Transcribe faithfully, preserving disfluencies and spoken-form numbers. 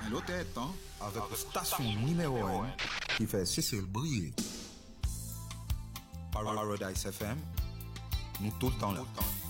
L'autre est hein, avec la station numéro un qui fait Cécile briller. Paradise F M, nous tout le temps là.